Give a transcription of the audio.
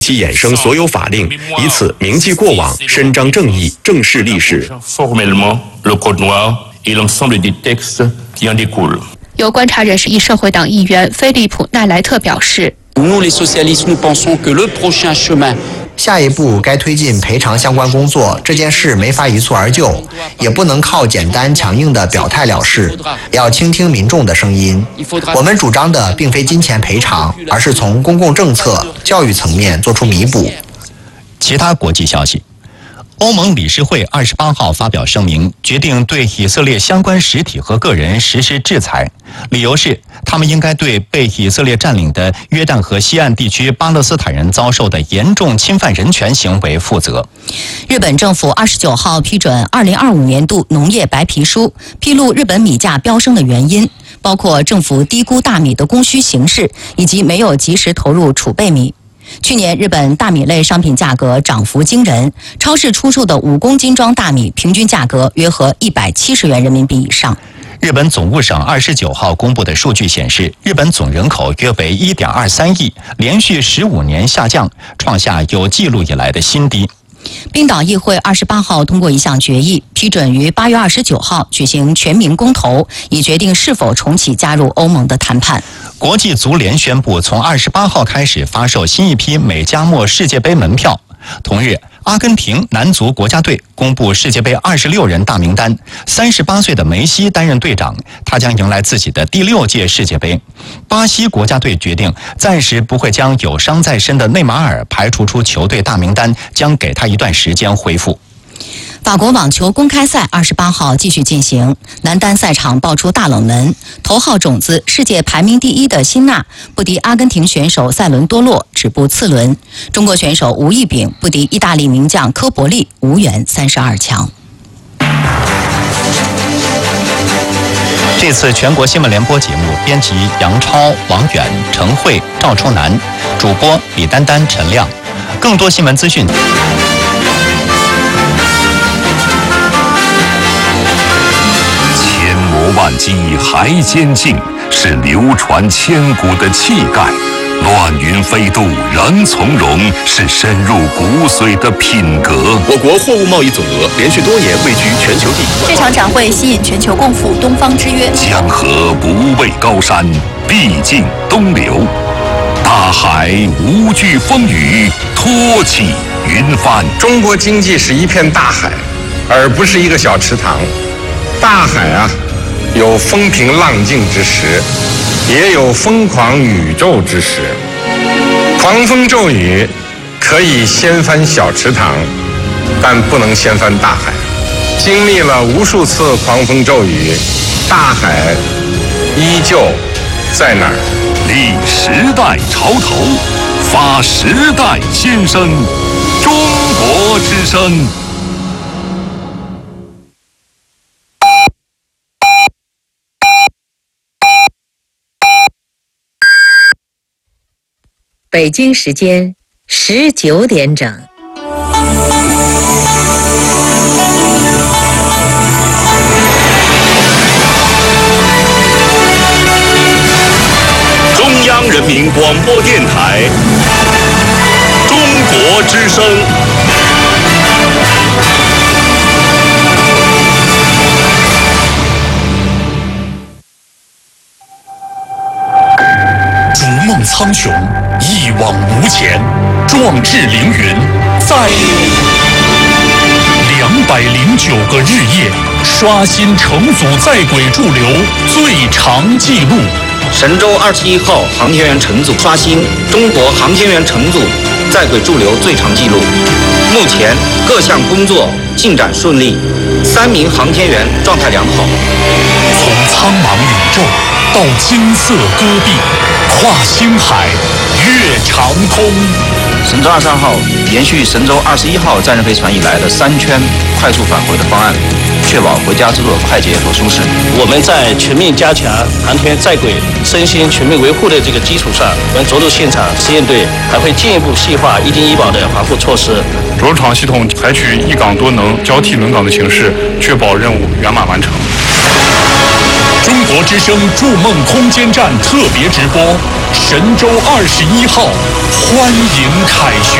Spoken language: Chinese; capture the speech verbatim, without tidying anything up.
其衍生所有法令，以此铭记过往，伸张正义，正视历史。 由观察人士议社会党议员菲利普·奈莱特表示。 下一步该推进赔偿相关工作，这件事没法一蹴而就，也不能靠简单强硬的表态了事，要倾听民众的声音。我们主张的并非金钱赔偿，而是从公共政策、教育层面做出弥补。 其他国际消息。欧盟理事会二十八号发表声明，决定对以色列相关实体和个人实施制裁，理由是他们应该对被以色列占领的约旦河西岸地区巴勒斯坦人遭受的严重侵犯人权行为负责。 日本政府二十九号批准二零二五年度农业白皮书，披露日本米价飙升的原因，包括政府低估大米的供需形势，以及没有及时投入储备米。去年日本大米类商品价格涨幅惊人，超市出售的五公斤装大米平均价格约合一百七十元人民币以上。 日本总务省二十九号公布的数据显示，日本总人口约为 一点二三亿，连续十五年下降，创下有记录以来的新低。 冰岛议会二十八号通过一项决议，批准于八月二十九号举行全民公投，以决定是否重启加入欧盟的谈判。 国际足联宣布，从二十八号开始发售新一批美加墨世界杯门票。同日，阿根廷男足国家队公布世界杯二十六人大名单，三十八岁的梅西担任队长，他将迎来自己的第六届世界杯。巴西国家队决定暂时不会将有伤在身的内马尔排除出球队大名单，将给他一段时间恢复。 法国网球公开赛二十八号继续进行，男单赛场爆出大冷门，头号种子、世界排名第一的辛纳不敌阿根廷选手塞伦多洛，止步次轮。中国选手吴亦丙不敌意大利名将科伯利，无缘三十二强。 这次全国新闻联播节目编辑杨超、王远、陈慧、赵初南，主播李丹丹、陈亮。更多新闻资讯。 千磨万击还坚劲，是流传千古的气概；乱云飞渡仍从容，是深入骨髓的品格。 我国货物贸易总额连续多年位居全球第一。 这场展会吸引全球共赴东方之约。 江河不畏高山，必尽东流。大海无惧风雨，托起云帆。 中国经济是一片大海，而不是一个小池塘。大海啊，有风平浪静之时，也有疯狂宇宙之时。狂风骤雨可以掀翻小池塘，但不能掀翻大海。经历了无数次狂风骤雨，大海依旧在那儿。 立时代潮头，发时代先声，中国之声。 北京时间十九点整。 中央人民广播电台，中国之声。逐梦苍穹，一往无前，壮志凌云，在两百零九个日夜，刷新成组在轨驻留最长纪录。 神舟二十一号航天员乘组刷新中国航天员乘组在轨驻留最长纪录。目前各项工作进展顺利，三名航天员状态良好。 从苍茫宇宙到金色戈壁，跨星海，越长空。 神舟二十二号延续神舟二十一号载人飞船以来的三圈快速返回的方案，确保回家之路快捷和舒适。 我们在全面加强航天员在轨身心全面维护的这个基础上，我们着陆现场实验队还会进一步细化一丁一保的防护措施。 着陆场系统采取一岗多能、交替轮岗的形式，确保任务圆满完成。 中中国之声筑梦空间站特别直播，神舟二十一号欢迎凯旋。